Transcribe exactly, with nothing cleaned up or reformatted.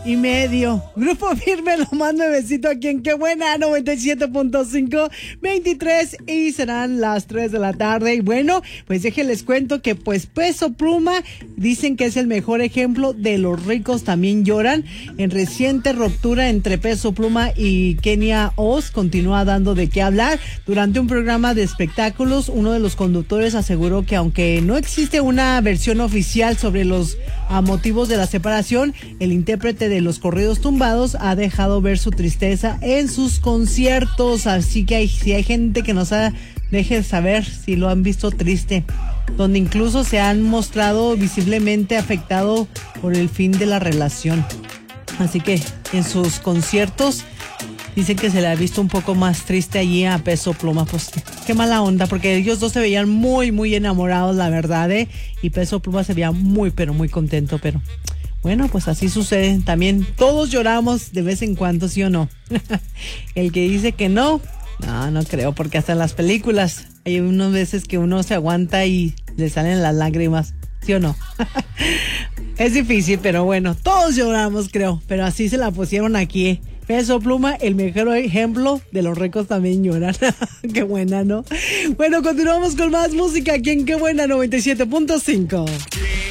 y medio. Grupo Firme, lo más nuevecito aquí en Qué Buena, noventa y siete punto cinco, veintitrés, y serán las tres de la tarde. Y bueno, pues déjenles cuento que pues Peso Pluma dicen que es el mejor ejemplo de Los Ricos También Lloran. En reciente ruptura entre Peso Pluma y Kenia Oz continúa dando de qué hablar. Durante un programa de espectáculos, uno de los conductores aseguró que aunque no existe una versión oficial sobre los a motivos de la separación, el intérprete de los corridos tumbados ha dejado ver su tristeza en sus conciertos. Así que hay, si hay gente que nos ha, deje saber si lo han visto triste, donde incluso se han mostrado visiblemente afectado por el fin de la relación. Así que en sus conciertos dicen que se le ha visto un poco más triste allí a Peso Pluma. Pues qué mala onda, porque ellos dos se veían muy, muy enamorados, la verdad, ¿eh? Y Peso Pluma se veía muy, pero muy contento, pero bueno, pues así sucede. También todos lloramos de vez en cuando, ¿sí o no? El que dice que no, no, no creo, porque hasta en las películas hay unas veces que uno se aguanta y le salen las lágrimas, ¿sí o no? Es difícil, pero bueno, todos lloramos, creo, pero así se la pusieron aquí, ¿eh? Peso Pluma, el mejor ejemplo de Los Ricos También Lloran. Qué buena, ¿no? Bueno, continuamos con más música aquí en Qué Buena noventa y siete punto cinco.